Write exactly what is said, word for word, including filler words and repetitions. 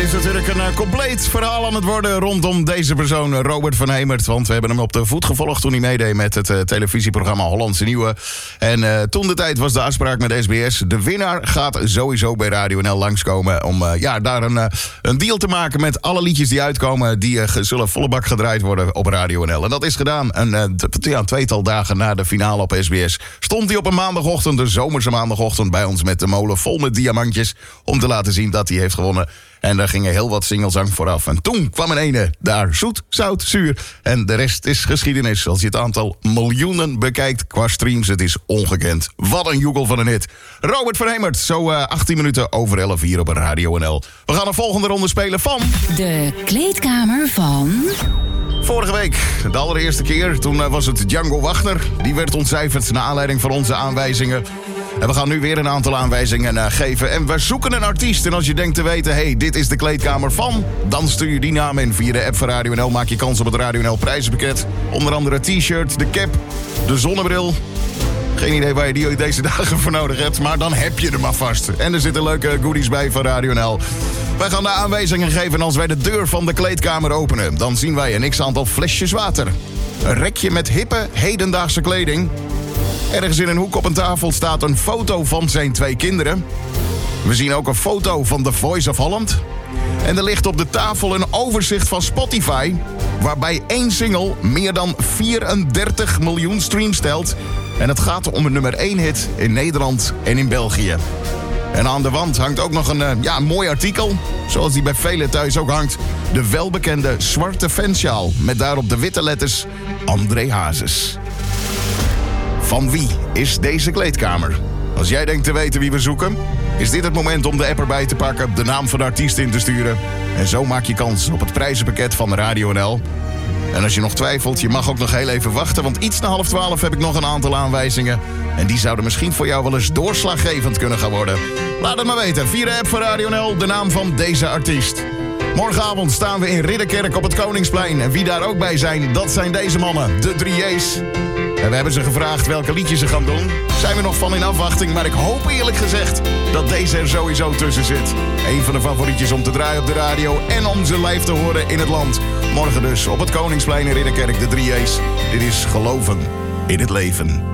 is natuurlijk een uh, compleet verhaal aan het worden rondom deze persoon, Robert van Hemert. Want we hebben hem op de voet gevolgd toen hij meedeed met het uh, televisieprogramma Hollandse Nieuwe. En uh, toen de tijd was de afspraak met S B S. De winnaar gaat sowieso bij Radio N L langskomen om uh, ja, daar een, uh, een deal te maken met alle liedjes die uitkomen. Die uh, zullen volle bak gedraaid worden op Radio N L. En dat is gedaan. En uh, t- ja, een tweetal dagen na de finale op S B S stond hij op een maandagochtend, de zomerse maandagochtend, bij ons met de molen vol met diamantjes om te laten zien dat hij heeft gewonnen. En daar gingen heel wat singelzang vooraf. En toen kwam een ene daar, zoet, zout, zuur. En de rest is geschiedenis. Als je het aantal miljoenen bekijkt qua streams, het is ongekend. Wat een joekel van een hit. Robert van Hemert, zo uh, achttien minuten over elf hier op Radio N L. We gaan de volgende ronde spelen van... De kleedkamer van... Vorige week, de allereerste keer, toen uh, was het Django Wagner. Die werd ontcijferd naar aanleiding van onze aanwijzingen. En we gaan nu weer een aantal aanwijzingen uh, geven. En we zoeken een artiest. En als je denkt te weten, hey, dit is de kleedkamer van... dan stuur je die naam in via de app van Radio N L. Maak je kans op het Radio N L prijzenpakket. Onder andere t-shirt, de cap, de zonnebril. Geen idee waar je die deze dagen voor nodig hebt, maar dan heb je er maar vast. En er zitten leuke goodies bij van Radio N L. Wij gaan de aanwijzingen geven en als wij de deur van de kleedkamer openen... dan zien wij een x-aantal flesjes water. Een rekje met hippe, hedendaagse kleding... Ergens in een hoek op een tafel staat een foto van zijn twee kinderen. We zien ook een foto van The Voice of Holland. En er ligt op de tafel een overzicht van Spotify... waarbij één single meer dan vierendertig miljoen streams telt. En het gaat om een nummer één hit in Nederland en in België. En aan de wand hangt ook nog een, uh, ja, een mooi artikel... zoals die bij velen thuis ook hangt. De welbekende zwarte fansjaal met daarop de witte letters André Hazes. Van wie is deze kleedkamer? Als jij denkt te weten wie we zoeken... is dit het moment om de app erbij te pakken... de naam van de artiest in te sturen... en zo maak je kans op het prijzenpakket van Radio N L. En als je nog twijfelt, je mag ook nog heel even wachten... want iets na half twaalf heb ik nog een aantal aanwijzingen... en die zouden misschien voor jou wel eens doorslaggevend kunnen gaan worden. Laat het maar weten, via de app van Radio N L... de naam van deze artiest. Morgenavond staan we in Ridderkerk op het Koningsplein... en wie daar ook bij zijn, dat zijn deze mannen, de drie J's... En we hebben ze gevraagd welke liedjes ze gaan doen. Zijn we nog van in afwachting, maar ik hoop eerlijk gezegd dat deze er sowieso tussen zit. Een van de favorietjes om te draaien op de radio en om ze live te horen in het land. Morgen dus op het Koningsplein in Ridderkerk, de drie J's. Dit is Geloven in het Leven.